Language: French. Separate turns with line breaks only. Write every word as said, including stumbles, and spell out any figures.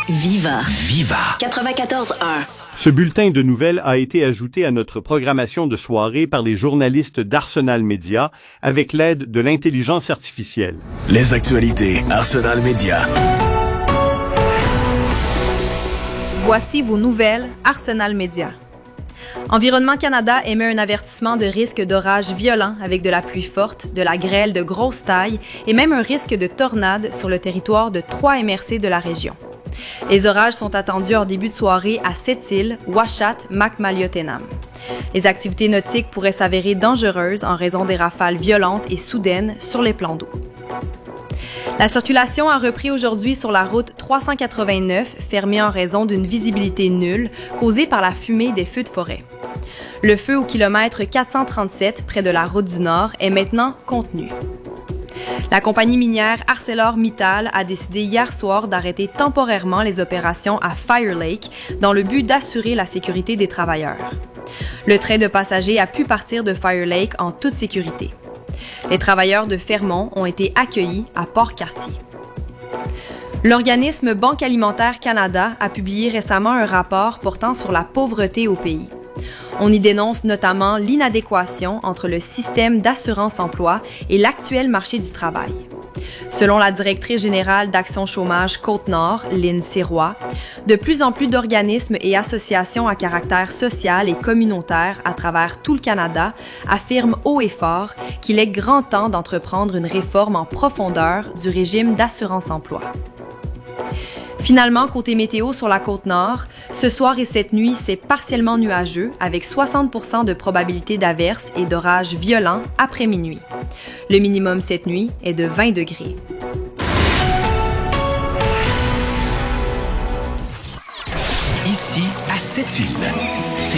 Viva.
Viva.
quatre-vingt-quatorze un.
Ce bulletin de nouvelles a été ajouté à notre programmation de soirée par les journalistes d'Arsenal Média avec l'aide de l'intelligence artificielle.
Les actualités Arsenal Média.
Voici vos nouvelles Arsenal Média. Environnement Canada émet un avertissement de risque d'orage violent avec de la pluie forte, de la grêle de grosse taille et même un risque de tornade sur le territoire de trois M R C de la région. Les orages sont attendus en début de soirée à Sept-Îles, Ouachat, Macmaliotenam. Les activités nautiques pourraient s'avérer dangereuses en raison des rafales violentes et soudaines sur les plans d'eau. La circulation a repris aujourd'hui sur la route trois cent quatre-vingt-neuf, fermée en raison d'une visibilité nulle causée par la fumée des feux de forêt. Le feu au kilomètre quatre cent trente-sept, près de la route du Nord, est maintenant contenu. La compagnie minière ArcelorMittal a décidé hier soir d'arrêter temporairement les opérations à Fire Lake dans le but d'assurer la sécurité des travailleurs. Le train de passagers a pu partir de Fire Lake en toute sécurité. Les travailleurs de Fermont ont été accueillis à Port-Cartier. L'organisme Banque alimentaire Canada a publié récemment un rapport portant sur la pauvreté au pays. On y dénonce notamment l'inadéquation entre le système d'assurance-emploi et l'actuel marché du travail. Selon la directrice générale d'Action Chômage Côte-Nord, Lynne Sirois, de plus en plus d'organismes et associations à caractère social et communautaire à travers tout le Canada affirment haut et fort qu'il est grand temps d'entreprendre une réforme en profondeur du régime d'assurance-emploi. Finalement, côté météo sur la Côte-Nord, ce soir et cette nuit, c'est partiellement nuageux avec soixante pour cent de probabilité d'averses et d'orages violents après minuit. Le minimum cette nuit est de vingt degrés.
Ici, à Sept-Îles, c'est